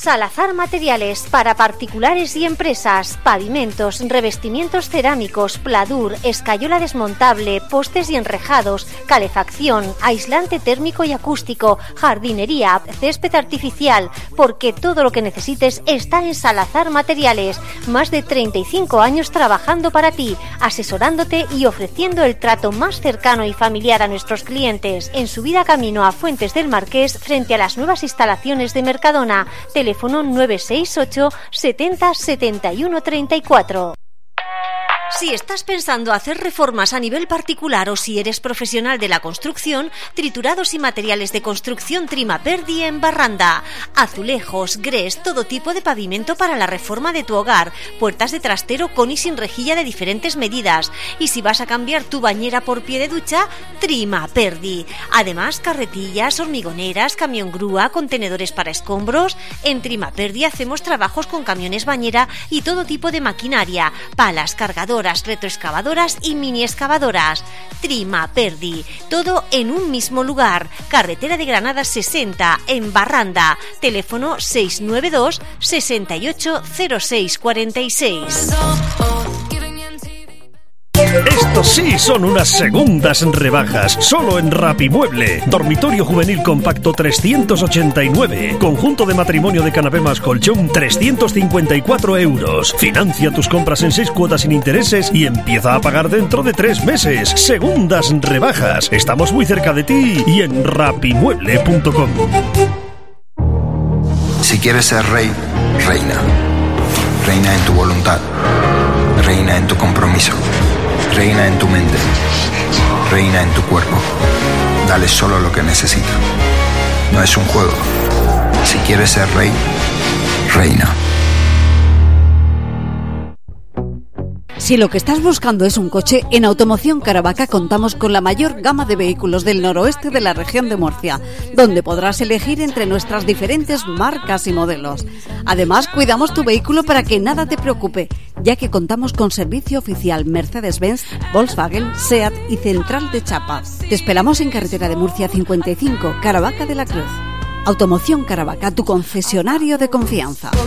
Salazar Materiales, para particulares y empresas, pavimentos, revestimientos cerámicos, pladur, escayola desmontable, postes y enrejados, calefacción, aislante térmico y acústico, jardinería, césped artificial, porque todo lo que necesites está en Salazar Materiales. Más de 35 años trabajando para ti, asesorándote y ofreciendo el trato más cercano y familiar a nuestros clientes. En subida camino a Fuentes del Marqués, frente a las nuevas instalaciones de Mercadona. Teléfono 968 70 71 34. Si estás pensando hacer reformas a nivel particular o si eres profesional de la construcción, Triturados y Materiales de Construcción Trimaperdi en Barranda. Azulejos, grés, todo tipo de pavimento para la reforma de tu hogar, puertas de trastero con y sin rejilla de diferentes medidas. Y si vas a cambiar tu bañera por pie de ducha, Trimaperdi. Además, carretillas, hormigoneras, camión grúa, contenedores para escombros. En Trimaperdi hacemos trabajos con camiones bañera y todo tipo de maquinaria, palas, cargadoras, retroexcavadoras y mini excavadoras. Trimaperdi, todo en un mismo lugar. Carretera de Granada 60 en Barranda. Teléfono 692 68 06 46. Estos sí son unas segundas rebajas, solo en Rapimueble. Dormitorio juvenil compacto 389. Conjunto de matrimonio de canapé más colchón 354 euros. Financia tus compras en 6 cuotas sin intereses y empieza a pagar dentro de 3 meses. Segundas rebajas. Estamos muy cerca de ti y en rapimueble.com. Si quieres ser rey, reina. Reina en tu voluntad. Reina en tu compromiso. Reina en tu mente, reina en tu cuerpo. Dale solo lo que necesita. No es un juego. Si quieres ser rey, reina. Si lo que estás buscando es un coche, en Automoción Caravaca contamos con la mayor gama de vehículos del noroeste de la región de Murcia, donde podrás elegir entre nuestras diferentes marcas y modelos. Además, cuidamos tu vehículo para que nada te preocupe, ya que contamos con servicio oficial Mercedes-Benz, Volkswagen, SEAT y Central de Chapa. Te esperamos en Carretera de Murcia 55, Caravaca de la Cruz. Automoción Caravaca, tu concesionario de confianza.